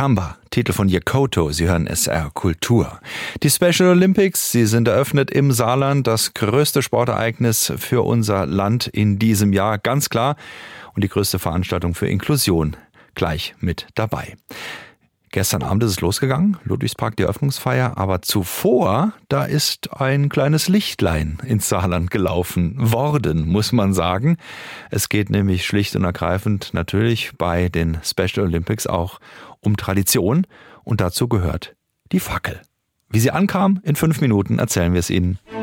Kamba, Titel von Yokotto. Sie hören SR Kultur. Die Special Olympics, sie sind eröffnet im Saarland. Das größte Sportereignis für unser Land in diesem Jahr, ganz klar. Und die größte Veranstaltung für Inklusion gleich mit dabei. Gestern Abend ist es losgegangen, Ludwigspark, die Eröffnungsfeier. Aber zuvor, da ist ein kleines Lichtlein ins Saarland gelaufen worden, muss man sagen. Es geht nämlich schlicht und ergreifend natürlich bei den Special Olympics auch um Tradition. Und dazu gehört die Fackel. Wie sie ankam, in 5 Minuten erzählen wir es Ihnen.